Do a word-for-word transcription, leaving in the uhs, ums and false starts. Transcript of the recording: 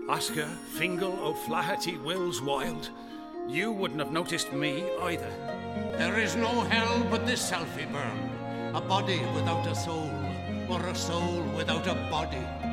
Oscar, Fingal, O'Flaherty, Wills, Wild. You wouldn't have noticed me either. There is no hell but this selfie burn. A body without a soul, or a soul without a body.